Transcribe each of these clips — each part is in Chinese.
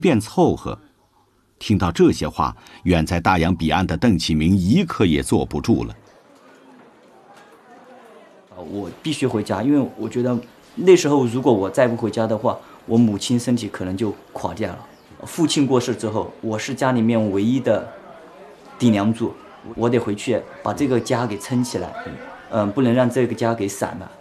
便凑合。听到这些话，远在大洋彼岸的邓启明一刻也坐不住了。 我必须回家，因为我觉得那时候如果我再不回家的话，我母亲身体可能就垮掉了。父亲过世之后，我是家里面唯一的顶梁柱，我得回去把这个家给撑起来，不能让这个家给散了。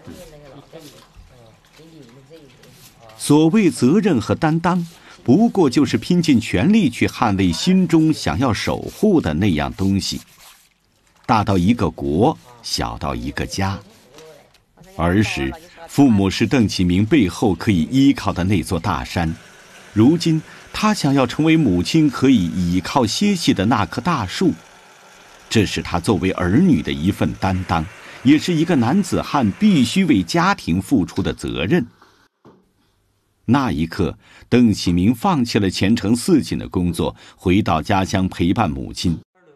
所谓责任和担当，不过就是拼尽全力去捍卫心中想要守护的那样东西，大到一个国，小到一个家。儿时，父母是邓启明背后可以依靠的那座大山，如今他想要成为母亲可以倚靠歇息的那棵大树，这是他作为儿女的一份担当，也是一个男子汉必须为家庭付出的责任。那一刻，邓启明放弃了前程似锦的工作，回到家乡陪伴母亲。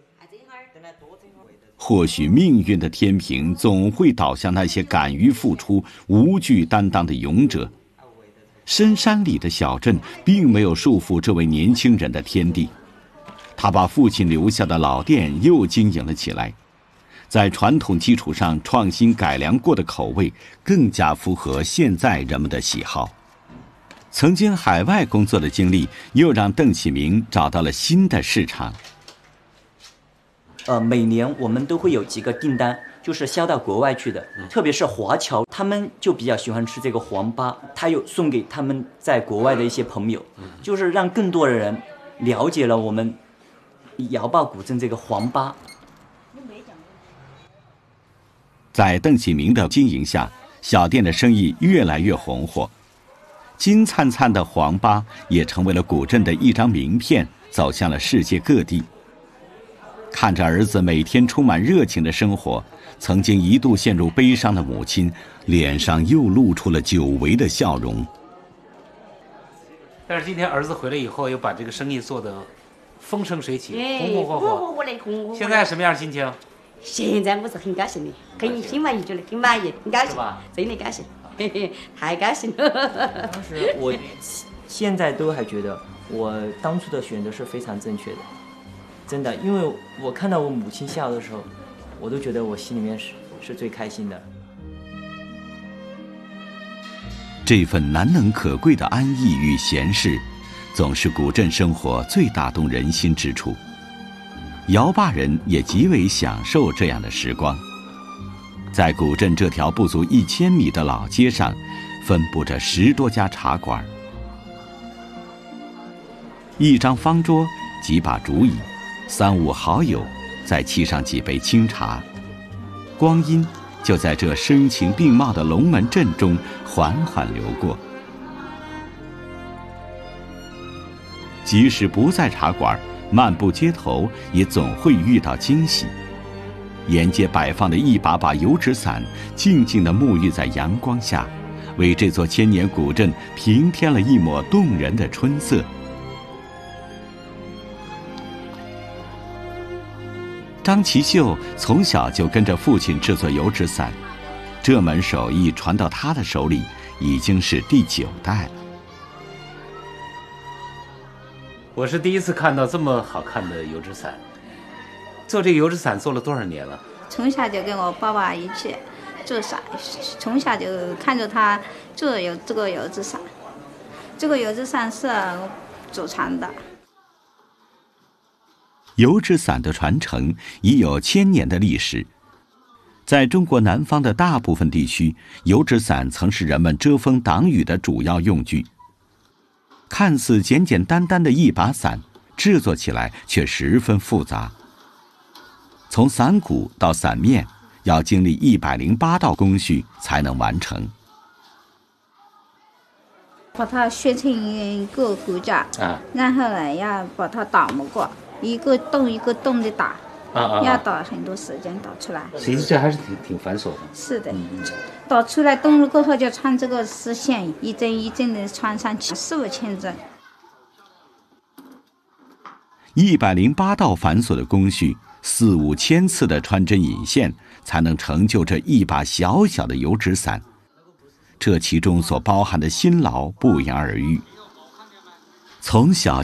或许命运的天平总会倒向那些敢于付出、无惧担当的勇者。深山里的小镇并没有束缚这位年轻人的天地，他把父亲留下的老店又经营了起来，在传统基础上创新改良过的口味，更加符合现在人们的喜好。曾经海外工作的经历，又让邓启明找到了新的市场。 每年我们都会有几个订单，就是销到国外去的，特别是华侨，他们就比较喜欢吃这个黄粑，他又送给他们在国外的一些朋友，就是让更多的人了解了我们瑶坝古镇这个黄粑。 在邓启明的经营下，小店的生意越来越红火，金灿灿的黄粑也成为了古镇的一张名片，走向了世界各地。看着儿子每天充满热情的生活，曾经一度陷入悲伤的母亲脸上又露出了久违的笑容。 但是今天儿子回来以后，又把这个生意做得风生水起，红红火火。现在什么样心情？ 现在我是很高兴的，很心满意足的，很满意，很高兴，真的高兴，嘿嘿，太高兴了。 当时我现在都还觉得我当初的选择是非常正确的。真的，因为我看到我母亲笑的时候，我都觉得我心里面是最开心的。 这份难能可贵的安逸与闲适，总是古镇生活最打动人心之处。瑶坝人也极为享受这样的时光。在古镇这条不足1000米的老街上，分布着10多家茶馆，一张方桌，几把竹椅，3、5好友再沏上几杯清茶，光阴就在这声情并茂的龙门阵中缓缓流过。即使不在茶馆，漫步街头也总会遇到惊喜。沿街摆放的一把把油纸伞，静静地沐浴在阳光下，为这座千年古镇平添了一抹动人的春色。张其秀从小就跟着父亲制作油纸伞，这门手艺传到他的手里已经是第9代了。 我是第一次看到这么好看的油纸伞。做这个油纸伞做了多少年了？ 从小就跟我爸爸一起做伞，从小就看着他做这个油纸伞。这个油纸伞是祖传的。 油纸伞的传承已有1000年的历史。在中国南方的大部分地区，油纸伞曾是人们遮风挡雨的主要用具。看似简简单单的一把伞，制作起来却十分复杂。从伞骨到伞面，要经历108道工序才能完成。 把它削成一个骨架，然后呢，要把它打磨过，一个洞一个洞的打，要打很多时间打出来。 其实这还是挺繁琐的。 是的，打出来洞了过后就穿这个丝线，一针一针的穿上去，4、5千针。 108道繁琐的工序，4、5千次的穿针引线，才能成就这一把小小的油纸伞。这其中所包含的辛劳不言而喻。 从小